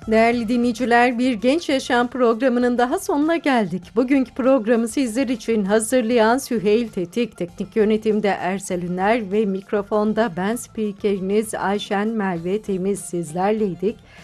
Değerli dinleyiciler, bir Genç Yaşam programının daha sonuna geldik. Bugünkü programı sizler için hazırlayan Süheyl Tetik, teknik yönetimde Ersel Üner ve mikrofonda ben spikeriniz Ayşen Merve Temiz sizlerleydik.